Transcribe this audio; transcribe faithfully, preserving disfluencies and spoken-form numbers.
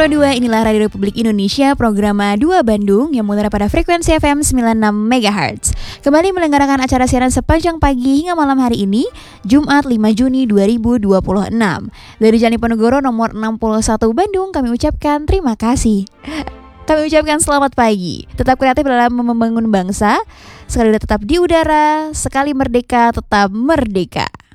nol dua, inilah Radio Republik Indonesia, program dua Bandung yang mutar pada frekuensi F M sembilan puluh enam megahertz. Kembali menyelenggarakan acara siaran sepanjang pagi hingga malam hari ini, Jumat lima Juni dua ribu dua puluh enam. Dari Jalan Diponegoro nomor enam puluh satu Bandung, kami ucapkan terima kasih. Kami ucapkan selamat pagi. Tetap kreatif dalam membangun bangsa. Sekali tetap di udara, sekali merdeka tetap merdeka.